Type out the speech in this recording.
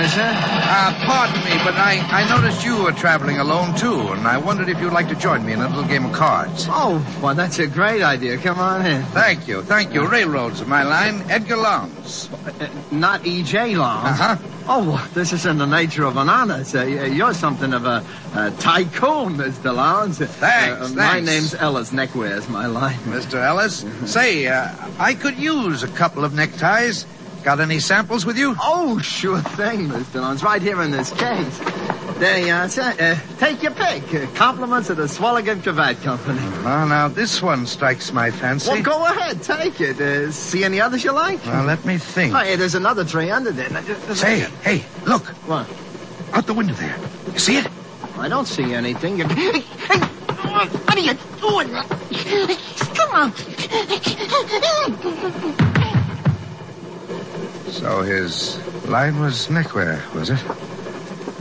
sir? Pardon me, but I noticed you were traveling alone, too, and I wondered if you'd like to join me in a little game of cards. Oh, well, that's a great idea. Come on in. Thank you. Railroads are my line. Edgar Lowndes. Not E.J. Lowndes? Uh-huh. Oh, well, this is in the nature of an honor. You're something of a tycoon, Mr. Lowndes. Thanks. My name's Ellis. Neckwear is my line. Mr. Ellis, say, I could use a couple of neckties. Got any samples with you? Oh, sure thing, Mr. Lowndes. Right here in this case. There you are, sir. Take your pick. Compliments of the Swalligan Cravat Company. Well, now, this one strikes my fancy. Well, go ahead. Take it. See any others you like? Well, let me think. Oh, hey, there's another tray under there. Say, hey, look. What? Out the window there. You see it? I don't see anything. Hey, what are you doing? Come on. So his line was neckwear, was it?